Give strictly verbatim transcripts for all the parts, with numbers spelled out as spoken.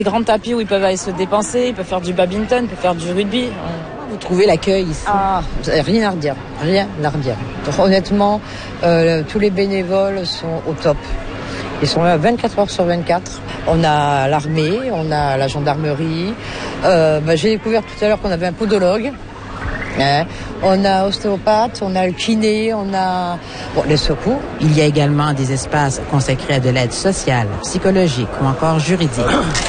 Des grands tapis où ils peuvent aller se dépenser, ils peuvent faire du badminton, ils peuvent faire du rugby. Vous trouvez l'accueil ici? Ah, rien à redire, rien à redire. Donc, honnêtement, euh, tous les bénévoles sont au top. Ils sont là vingt-quatre heures sur vingt-quatre. On a l'armée, on a la gendarmerie. Euh, bah, j'ai découvert tout à l'heure qu'on avait un podologue. Hein. On a ostéopathe, on a le kiné, on a bon, les secours. Il y a également des espaces consacrés à de l'aide sociale, psychologique ou encore juridique.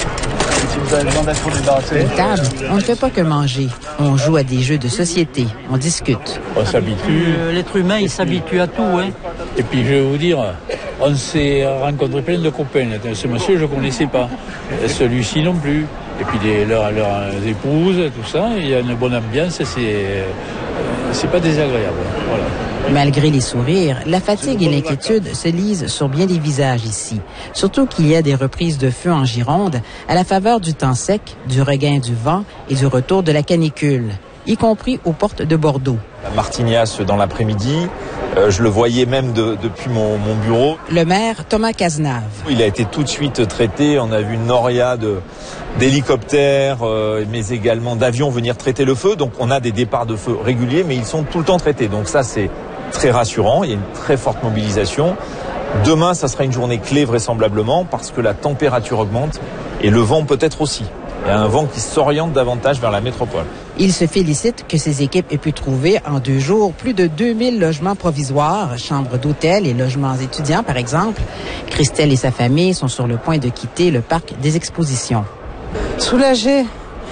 Si vous avez besoin d'être débarrassé. Une table, on ne fait pas que manger. On joue à des jeux de société, on discute. On s'habitue. Euh, l'être humain, il s'habitue à tout, hein. Et puis, je vais vous dire, on s'est rencontré plein de copains. Ce monsieur, je ne connaissais pas. Celui-ci non plus. Et puis, les, leurs, leurs épouses, tout ça. Il y a une bonne ambiance. C'est, c'est pas désagréable. Voilà. Malgré les sourires, la fatigue et l'inquiétude se lisent sur bien des visages ici. Surtout qu'il y a des reprises de feu en Gironde à la faveur du temps sec, du regain du vent et du retour de la canicule, y compris aux portes de Bordeaux. À Martignas dans l'après-midi, euh, je le voyais même de, depuis mon, mon bureau. Le maire Thomas Cazenave. Il a été tout de suite traité. On a vu une noria de, d'hélicoptères, euh, mais également d'avions venir traiter le feu. Donc on a des départs de feu réguliers, mais ils sont tout le temps traités. Donc ça, c'est très rassurant. Il y a une très forte mobilisation. Demain, ça sera une journée clé vraisemblablement parce que la température augmente et le vent peut-être aussi. Il y a un vent qui s'oriente davantage vers la métropole. Il se félicite que ses équipes aient pu trouver en deux jours plus de deux mille logements provisoires, chambres d'hôtel et logements étudiants par exemple. Christelle et sa famille sont sur le point de quitter le parc des expositions. Soulagé.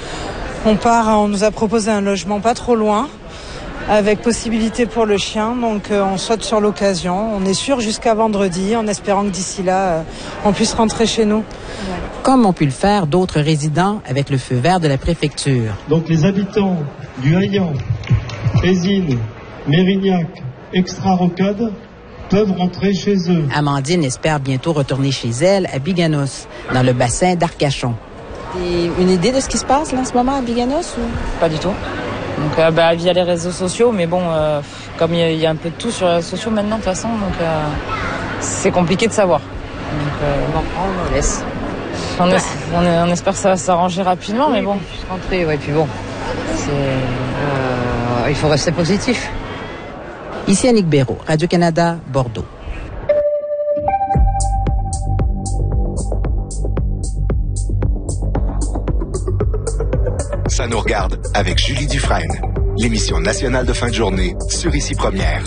On part, on nous a proposé un logement pas trop loin, avec possibilité pour le chien, donc euh, on saute sur l'occasion. On est sûr jusqu'à vendredi, en espérant que d'ici là, euh, on puisse rentrer chez nous. Comme ont pu le faire d'autres résidents avec le feu vert de la préfecture. Donc les habitants du Haillan, Ésine, Mérignac, Extra-Rocade peuvent rentrer chez eux. Amandine espère bientôt retourner chez elle à Biganos, dans le bassin d'Arcachon. Et une idée de ce qui se passe là en ce moment à Biganos ou? pas du tout. Donc euh, bah, via les réseaux sociaux, mais bon, euh, comme il y, y a un peu de tout sur les réseaux sociaux maintenant de toute façon, donc euh, c'est compliqué de savoir. Donc euh, On en prend, on laisse. on, es, on, est, on espère que ça va s'arranger rapidement, Oui, mais bon. Rentrer, ouais, puis bon, c'est, euh, il faut rester positif. Ici Annick Béraud, Radio-Canada, Bordeaux. Ça nous regarde avec Julie Dufresne, l'émission nationale de fin de journée sur Ici Première.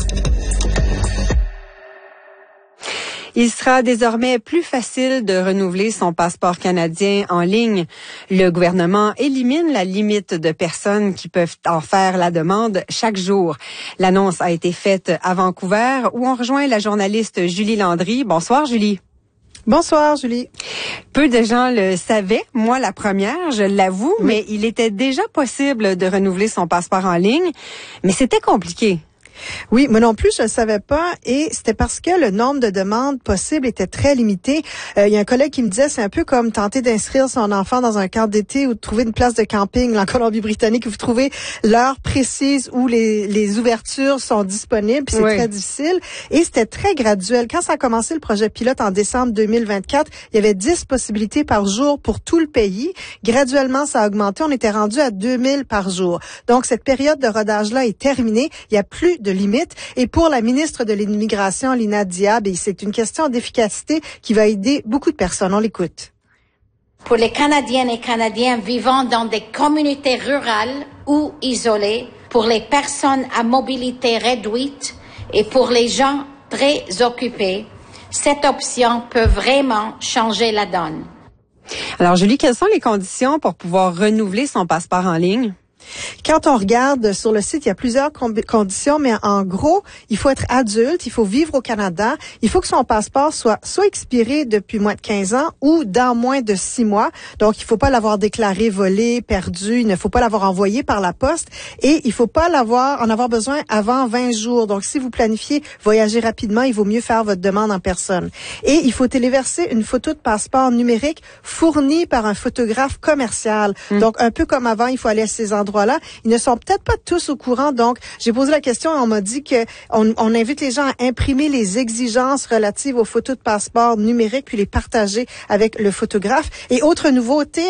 Il sera désormais plus facile de renouveler son passeport canadien en ligne. Le gouvernement élimine la limite de personnes qui peuvent en faire la demande chaque jour. L'annonce a été faite à Vancouver, où on rejoint la journaliste Julie Landry. Bonsoir, Julie. Bonsoir, Julie. Peu de gens le savaient, moi la première, je l'avoue, oui. Mais il était déjà possible de renouveler son passeport en ligne, mais c'était compliqué. Oui, moi non plus, je ne le savais pas, et c'était parce que le nombre de demandes possibles était très limité. Euh, il y a un collègue qui me disait, c'est un peu comme tenter d'inscrire son enfant dans un camp d'été ou de trouver une place de camping en Colombie-Britannique, où vous trouvez l'heure précise où les, les ouvertures sont disponibles, puis c'est oui. très difficile. Et c'était très graduel. Quand ça a commencé le projet pilote en décembre deux mille vingt-quatre, il y avait dix possibilités par jour pour tout le pays. Graduellement, ça a augmenté. On était rendu à deux mille par jour. Donc, cette période de rodage-là est terminée. Il n'y a plus de limite. Et pour la ministre de l'Immigration, Lina Diab, c'est une question d'efficacité qui va aider beaucoup de personnes. On l'écoute. Pour les Canadiennes et Canadiens vivant dans des communautés rurales ou isolées, pour les personnes à mobilité réduite et pour les gens très occupés, cette option peut vraiment changer la donne. Alors, Julie, quelles sont les conditions pour pouvoir renouveler son passeport en ligne? Quand on regarde sur le site, il y a plusieurs conditions, mais en gros, il faut être adulte, il faut vivre au Canada, il faut que son passeport soit soit expiré depuis moins de quinze ans ou dans moins de six mois. Donc, il faut pas l'avoir déclaré volé, perdu, il ne faut pas l'avoir envoyé par la poste et il faut pas l'avoir en avoir besoin avant vingt jours. Donc, si vous planifiez voyager rapidement, il vaut mieux faire votre demande en personne. Et il faut téléverser une photo de passeport numérique fournie par un photographe commercial. Mmh. Donc, un peu comme avant, il faut aller à ces endroits là, ils ne sont peut-être pas tous au courant. Donc, j'ai posé la question et on m'a dit que on, on invite les gens à imprimer les exigences relatives aux photos de passeport numériques puis les partager avec le photographe. Et autre nouveauté,